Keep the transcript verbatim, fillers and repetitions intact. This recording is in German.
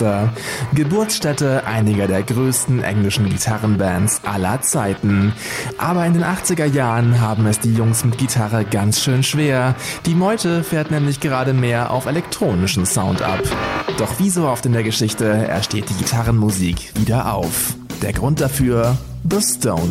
Manchester, Geburtsstätte einiger der größten englischen Gitarrenbands aller Zeiten. Aber in den achtziger Jahren haben es die Jungs mit Gitarre ganz schön schwer. Die Meute fährt nämlich gerade mehr auf elektronischen Sound ab. Doch wie so oft in der Geschichte ersteht die Gitarrenmusik wieder auf. Der Grund dafür: The Stones.